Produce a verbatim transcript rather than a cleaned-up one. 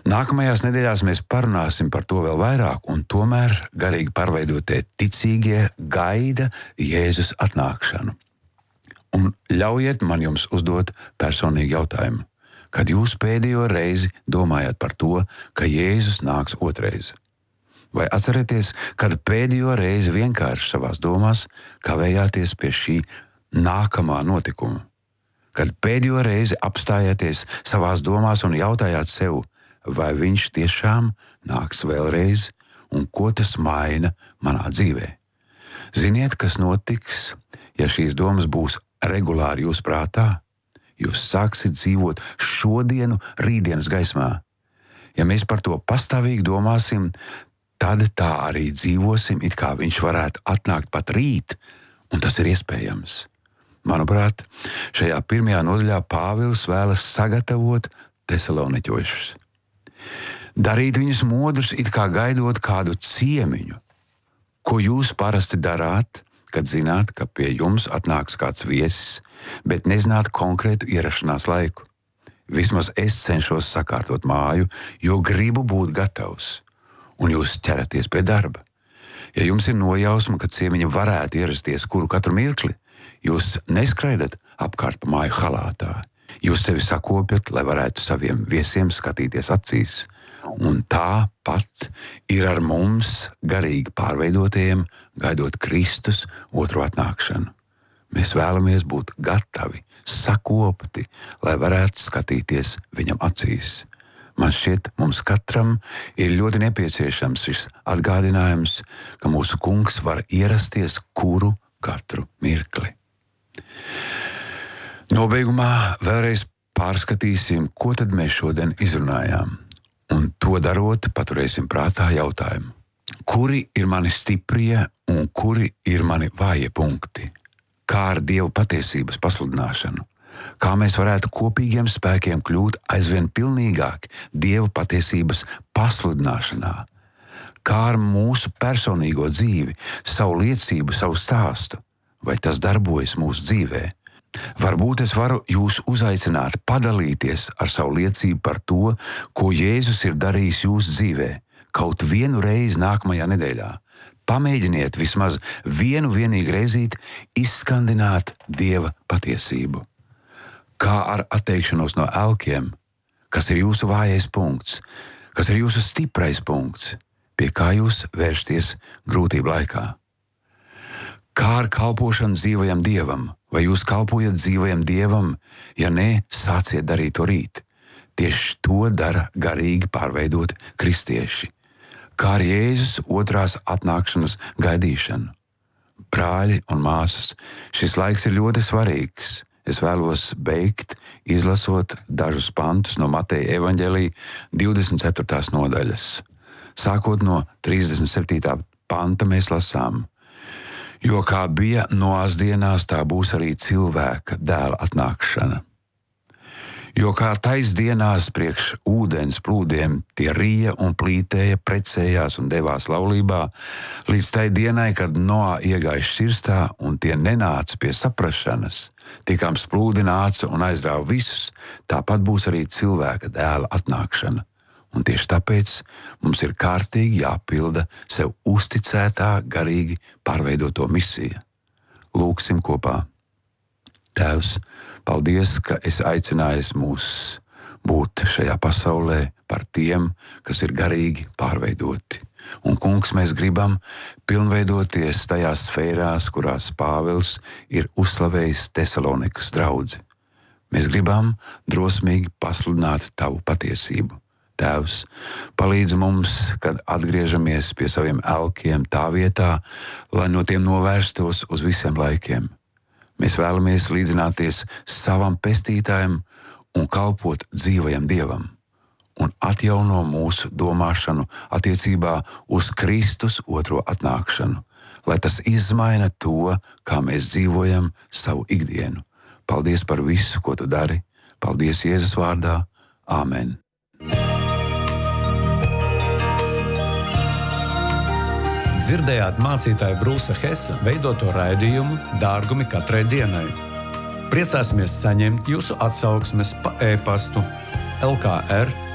Nākamajās nedēļās mēs parunāsim par to vēl vairāk, un tomēr garīgi pārveidotie ticīgie gaida Jēzus atnākšanu. Un ļaujiet man jums uzdot personīgu jautājumu. Kad jūs pēdējo reizi domājat par to, ka Jēzus nāks otrais? Vai atcerieties, kad pēdējo reizi vienkārši savās domās kavējāties pie šī nākamā notikuma? Kad pēdējo reizi apstājāties savās domās un jautājāt sev, vai viņš tiešām nāks vēlreiz un ko tas maina manā dzīvē? Ziniet, kas notiks, ja šīs domas būs regulāri jūsu prātā? Jūs sāksiet dzīvot šodienu rītdienas gaismā. Ja mēs par to pastāvīgi domāsim, tad tā arī dzīvosim, it kā viņš varētu atnākt pat rīt, un tas ir iespējams. Manuprāt, šajā pirmajā nodaļā Pāvils vēlas sagatavot tesaloniķošus. Darīt viņus modrus, it kā gaidot kādu ciemiņu. Ko jūs parasti darāt, kad zināt, ka pie jums atnāks kāds viesis, bet nezināt konkrētu ierašanās laiku? Vismaz es cenšos sakārtot māju, jo gribu būt gatavs, un jūs ķeraties pie darba. Ja jums ir nojausma, ka ciemiņi varētu ierasties kuru katru mirkli, jūs neskraidat apkārt pa māju halātā. Jūs sevi sakopjat, lai varētu saviem viesiem skatīties acīs. Un tā pat ir ar mums garīgi pārveidotajiem, gaidot Kristus otro atnākšanu. Mēs vēlamies būt gatavi, sakopti, lai varētu skatīties viņam acīs. Man šķiet, mums katram ir ļoti nepieciešams šis atgādinājums, ka mūsu kungs var ierasties kuru katru mirkli. Nobeigumā vēlreiz pārskatīsim, ko tad mēs šodien izrunājām. Un to darot, paturēsim prātā jautājumu. Kuri ir mani stiprie un kuri ir mani vājie punkti? Kā ar Dieva patiesības pasludināšanu? Kā mēs varētu kopīgiem spēkiem kļūt aizvien pilnīgāk Dieva patiesības pasludināšanā? Kā ar mūsu personīgo dzīvi, savu liecību, savu stāstu? Vai tas darbojas mūsu dzīvē? Varbūt es varu jūs uzaicināt padalīties ar savu liecību par to, ko Jēzus ir darījis jūsu dzīvē, kaut vienu reizi nākamajā nedēļā. Pamēģiniet vismaz vienu vienīgu reizīt izskandināt Dieva patiesību. Kā ar atteikšanos no elkiem, kas ir jūsu vājais punkts, kas ir jūsu stiprais punkts, pie kā jūs vērsties grūtību laikā. Kā ar kalpošanu dzīvajam Dievam? Vai jūs kalpojat dzīvajam Dievam? Ja nē, sāciet darīt to rīt. Tieši to dara garīgi pārveidot kristieši. Kā ar Jēzus otrās atnākšanas gaidīšanu. Brāļi un māsas, šis laiks ir ļoti svarīgs. Es vēlos beigt, izlasot dažus pantus no Mateja evaņģēlija divdesmit ceturtās nodaļas. Sākot no trīsdesmit septītā panta mēs lasām. Jo kā bija Noās dienās, tā būs arī cilvēka dēla atnākšana. Jo kā tais dienās priekš ūdens plūdiem tie rija un plītēja, precējās un devās laulībā, līdz tai dienai, kad Noā iegāja šķirstā un tie nenāca pie saprašanas, tikams plūdi nāca un aizrāva visus, tāpat būs arī cilvēka dēla atnākšana. Un tieši tāpēc mums ir kārtīgi jāpilda sev uzticētā, garīgi pārveidoto misija. Lūksim kopā. Tēvs, paldies, ka esi aicinājis mūs būt šajā pasaulē par tiem, kas ir garīgi pārveidoti. Un, kungs, mēs gribam pilnveidoties tajās sfērās, kurās Pāvils ir uzslavējis Tesalonikas draudzi. Mēs gribam drosmīgi pasludināt tavu patiesību. Tēvs, palīdz mums, kad atgriežamies pie saviem elkiem tā vietā, lai no tiem novērstos uz visiem laikiem. Mēs vēlamies līdzināties savam pestītājam un kalpot dzīvajam Dievam un atjauno mūsu domāšanu attiecībā uz Kristus otro atnākšanu, lai tas izmaina to, kā mēs dzīvojam savu ikdienu. Paldies par visu, ko tu dari. Paldies Jēzus vārdā. Āmen. Dzirdējāt mācītāja Brūsa Hesa veidoto raidījumu Dārgumi katrai dienai. Priecāsimies saņemt jūsu atsauksmes pa e-pastu l k r